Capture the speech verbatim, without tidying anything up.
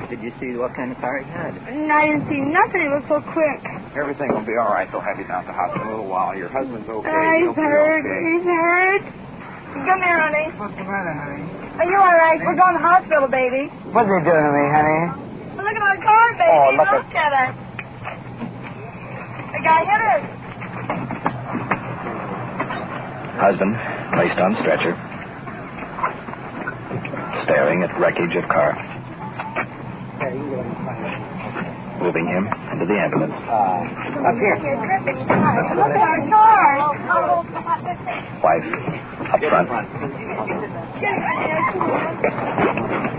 Did you see what kind of car he had? No, I didn't see nothing. It was so quick. Everything will be all right. They'll have you down at the hospital in a little while. Your husband's okay. Uh, he's He'll be hurt. okay. He's hurt. Come here, honey. What's the matter, honey? Are you all right? We're going to the hospital, baby. What's they doing to me, honey? Well, look at our car, baby. Oh, look look at her. The guy hit her. Husband, placed on stretcher. Staring at wreckage of car. Moving him into the ambulance. Uh, up here. Look at our car. Wife, up front.